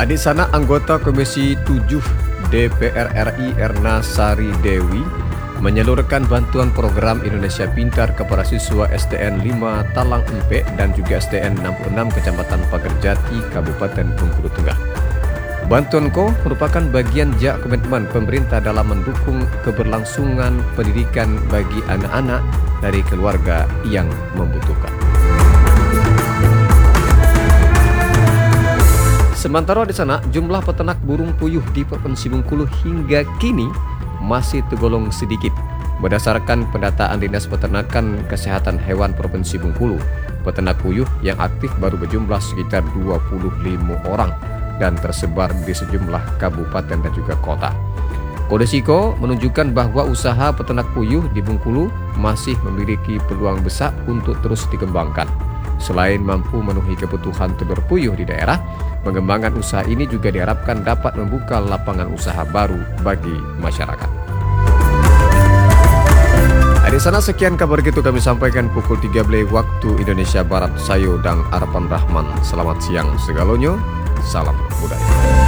Adik sanak anggota Komisi 7 DPR RI Erna Sari Dewi menyalurkan bantuan program Indonesia Pintar kepada siswa STN 5 Talang Empek dan juga STN 66 Kecamatan Pagerjati, Kabupaten Bengkulu Tengah. Bantuan ko merupakan bagian komitmen pemerintah dalam mendukung keberlangsungan pendidikan bagi anak-anak dari keluarga yang membutuhkan. Sementara di sana, jumlah peternak burung puyuh di Provinsi Bengkulu hingga kini masih tergolong sedikit. Berdasarkan pendataan Dinas Peternakan Kesehatan Hewan Provinsi Bengkulu, peternak puyuh yang aktif baru berjumlah sekitar 25 orang dan tersebar di sejumlah kabupaten dan juga kota. Kodesiko menunjukkan bahwa usaha peternak puyuh di Bengkulu masih memiliki peluang besar untuk terus dikembangkan. Selain mampu memenuhi kebutuhan telur puyuh di daerah, pengembangan usaha ini juga diharapkan dapat membuka lapangan usaha baru bagi masyarakat. Di sana sekian kabar gitu kami sampaikan pukul 13 waktu Indonesia Barat. Sayo dan Arpan Rahman. Selamat siang segalonyo. Salam budaya.